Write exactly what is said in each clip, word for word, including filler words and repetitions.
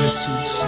Jesús.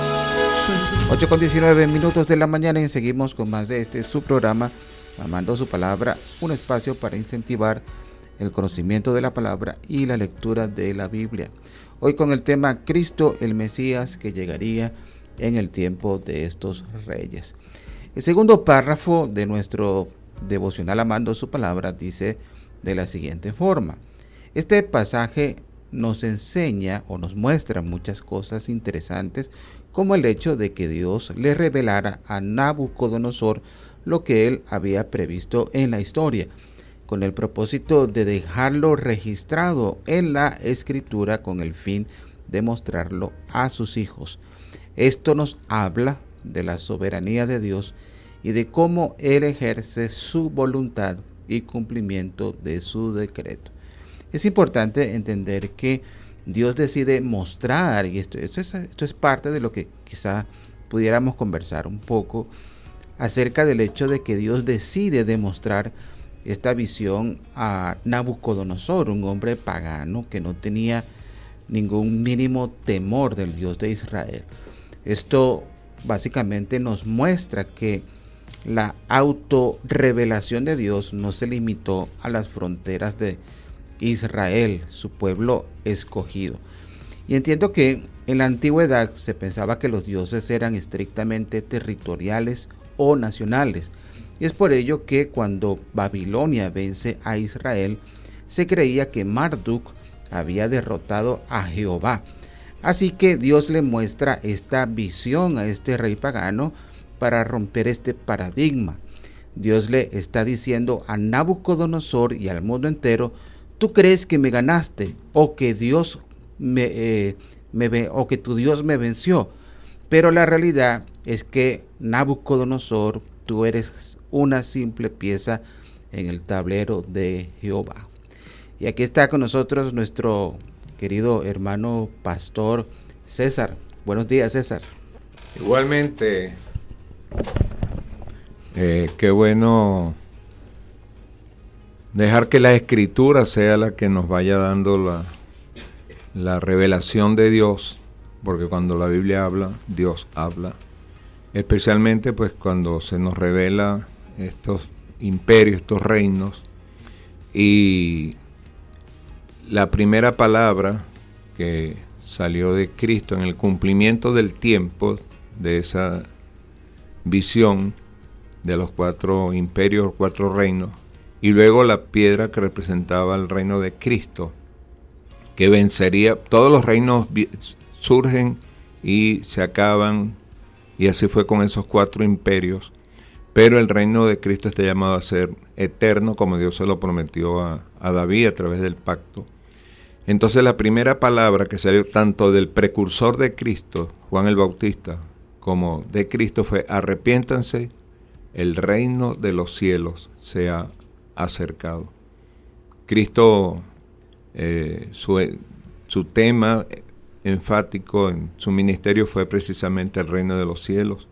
ocho con diecinueve minutos de la mañana y seguimos con más de este su programa, Amando su Palabra, un espacio para incentivar el conocimiento de la palabra y la lectura de la Biblia. Hoy con el tema Cristo, el Mesías que llegaría en el tiempo de estos reyes. El segundo párrafo de nuestro devocional Amando su Palabra dice de la siguiente forma: este pasaje nos enseña o nos muestra muchas cosas interesantes, como el hecho de que Dios le revelara a Nabucodonosor lo que él había previsto en la historia, con el propósito de dejarlo registrado en la Escritura con el fin de mostrarlo a sus hijos. Esto nos habla de la soberanía de Dios y de cómo Él ejerce su voluntad y cumplimiento de su decreto. Es importante entender que Dios decide mostrar, y esto, esto, es, esto es parte de lo que quizá pudiéramos conversar un poco acerca del hecho de que Dios decide demostrar esta visión a Nabucodonosor, un hombre pagano que no tenía ningún mínimo temor del Dios de Israel. Esto básicamente nos muestra que la autorrevelación de Dios no se limitó a las fronteras de Israel, su pueblo escogido. Y entiendo que en la antigüedad se pensaba que los dioses eran estrictamente territoriales o nacionales. Y es por ello que cuando Babilonia vence a Israel, se creía que Marduk había derrotado a Jehová. Así que Dios le muestra esta visión a este rey pagano para romper este paradigma. Dios le está diciendo a Nabucodonosor y al mundo entero: tú crees que me ganaste o que Dios me, eh, me o que tu Dios me venció, pero la realidad es que Nabucodonosor, tú eres una simple pieza en el tablero de Jehová. Y aquí está con nosotros nuestro querido hermano pastor César. Buenos días, César. Igualmente, eh, qué bueno dejar que la Escritura sea la que nos vaya dando la, la revelación de Dios, porque cuando la Biblia habla, Dios habla. Especialmente pues cuando se nos revela estos imperios, estos reinos, y la primera palabra que salió de Cristo en el cumplimiento del tiempo de esa visión de los cuatro imperios, cuatro reinos, y luego la piedra que representaba el reino de Cristo, que vencería. Todos los reinos surgen y se acaban, y así fue con esos cuatro imperios, pero el reino de Cristo está llamado a ser eterno, como Dios se lo prometió a, a David a través del pacto. Entonces la primera palabra que salió tanto del precursor de Cristo, Juan el Bautista, como de Cristo fue: arrepiéntanse, el reino de los cielos se ha acercado. Cristo, eh, su, su tema enfático en su ministerio fue precisamente el reino de los cielos.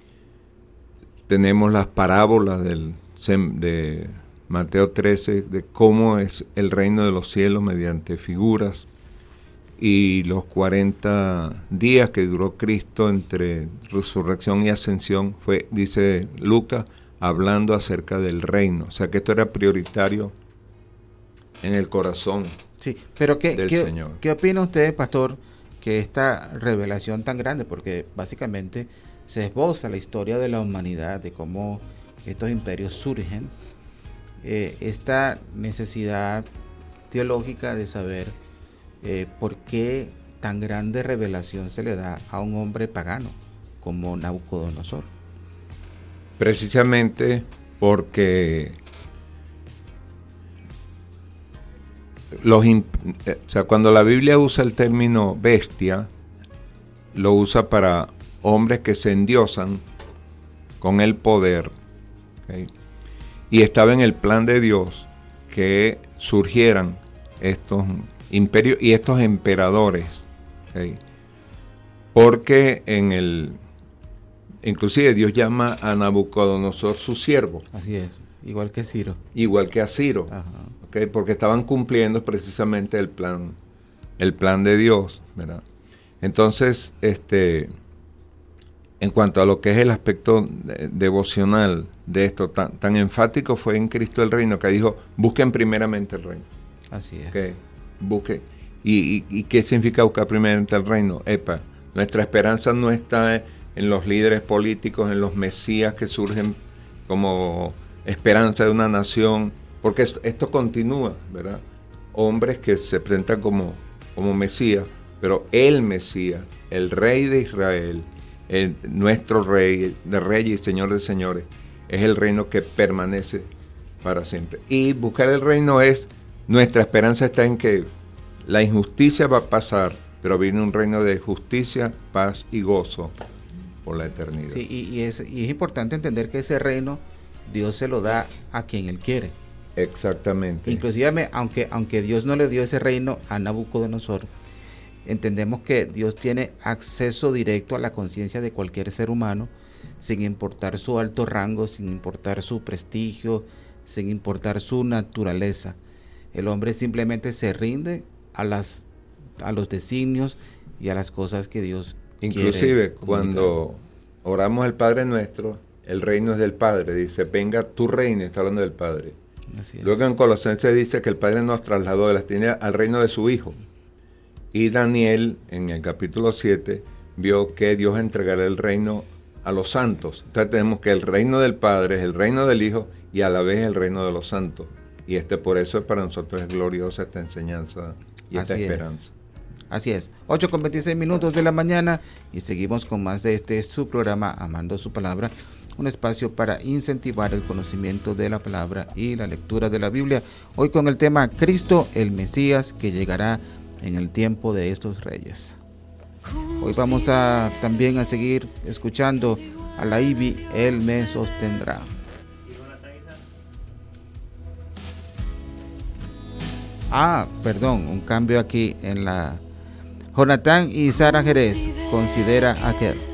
Tenemos las parábolas del, de Mateo trece de cómo es el reino de los cielos mediante figuras, y los cuarenta días que duró Cristo entre resurrección y ascensión fue, dice Lucas, hablando acerca del reino. O sea que esto era prioritario en el corazón sí, pero ¿qué, del ¿qué, Señor. ¿qué opina usted, pastor, que esta revelación tan grande, porque básicamente se esboza la historia de la humanidad, de cómo estos imperios surgen, eh, esta necesidad teológica de saber eh, por qué tan grande revelación se le da a un hombre pagano como Nabucodonosor? Precisamente porque los, o sea, cuando la Biblia usa el término bestia, lo usa para hombres que se endiosan con el poder, ¿okay? Y estaba en el plan de Dios que surgieran estos imperios y estos emperadores, ¿okay? Porque en el inclusive Dios llama a Nabucodonosor su siervo. Así es, igual que Ciro. Igual que a Ciro, ¿okay? Porque estaban cumpliendo precisamente el plan, el plan de Dios, ¿verdad? Entonces, este, en cuanto a lo que es el aspecto de, devocional de esto, tan, tan enfático fue en Cristo el reino, que dijo, busquen primeramente el reino. Así es. Que busque. ¿Y, y, y qué significa buscar primeramente el reino? Epa, nuestra esperanza no está en los líderes políticos, en los mesías que surgen como esperanza de una nación, porque esto, esto continúa, ¿verdad? Hombres que se presentan como, como mesías, pero el Mesías, el Rey de Israel, el, nuestro Rey, de Rey y Señor de Señores, es el reino que permanece para siempre. Y buscar el reino es, nuestra esperanza está en que la injusticia va a pasar, pero viene un reino de justicia, paz y gozo por la eternidad. Sí, y, y, es, y es importante entender que ese reino Dios se lo da a quien Él quiere. Exactamente. Inclusive, aunque, aunque Dios no le dio ese reino a Nabucodonosor, entendemos que Dios tiene acceso directo a la conciencia de cualquier ser humano, sin importar su alto rango, sin importar su prestigio, sin importar su naturaleza. El hombre simplemente se rinde a las a los designios y a las cosas que Dios Inclusive quiere cuando oramos al Padre Nuestro, el reino es del Padre, dice, venga tu reino, está hablando del Padre. Así es. Luego en Colosenses dice que el Padre nos trasladó de las tinieblas al reino de su Hijo. Y Daniel, en el capítulo siete, vio que Dios entregará el reino a los santos. Entonces tenemos que el reino del Padre es el reino del Hijo y a la vez el reino de los santos. Y este por eso para nosotros es gloriosa esta enseñanza y esta Así esperanza. Es. Así es, ocho con veintiséis minutos de la mañana y seguimos con más de este su programa Amando su Palabra, un espacio para incentivar el conocimiento de la palabra y la lectura de la Biblia. Hoy con el tema Cristo, el Mesías, que llegará en el tiempo de estos reyes. Hoy vamos a también a seguir escuchando a la I B I, Él me sostendrá. Ah, perdón, un cambio aquí en la... Jonathan y Sara Jerez, considera aquel.